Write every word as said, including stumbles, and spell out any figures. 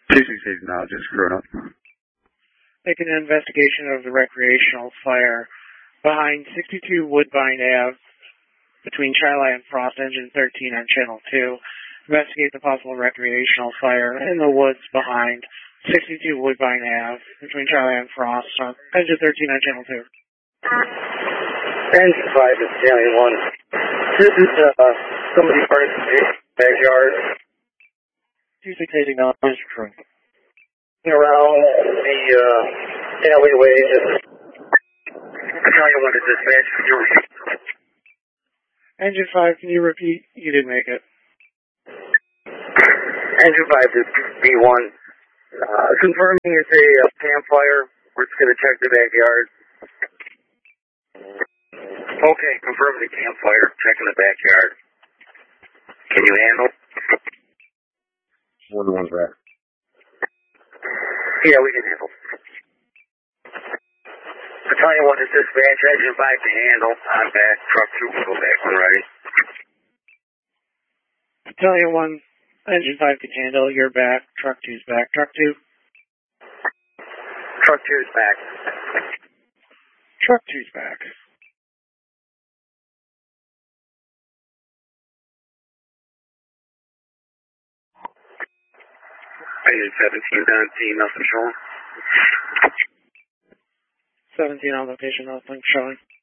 two six eight now, just grown up. Making an investigation of the recreational fire behind sixty-two Woodbine Avenue between Charlie and Frost, engine thirteen on channel two. Investigate the possible recreational fire in the woods behind sixty-two Woodbine Avenue between Charlie and Frost, on engine thirteen on channel two. Engine five is County one. This is uh, somebody burned the backyard. two six eight acknowledged, Troy. Around the uh, alleyway. County one to dispatch. Could you repeat? Engine five, can you repeat? You didn't make it. Engine five is B one. Uh, confirming it's a uh, campfire. We're just going to check the backyard. Okay, confirming the campfire. Checking the backyard. Can you handle? one to one back. Yeah, we can handle. Battalion one is dispatch. Engine five to handle. I'm back. Truck two will go back when ready. Battalion one, engine five can handle. You're back. Truck two's back. Truck two. Truck two's back. Truck two's back. Engine seventeen, seventeen, nothing showing. seventeen on location, nothing showing.